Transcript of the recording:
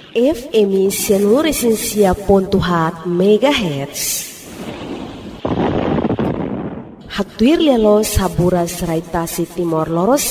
FM Seluruh Pontuhat MHz. Hatuir lelo sabura serai tasi Timor Leste